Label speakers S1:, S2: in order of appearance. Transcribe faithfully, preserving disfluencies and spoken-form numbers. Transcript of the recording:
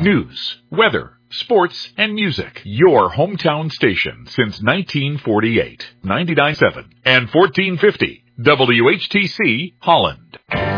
S1: News, weather, sports, and music. Your hometown station since nineteen forty-eight. ninety-nine point seven and fourteen fifty W H T C Holland.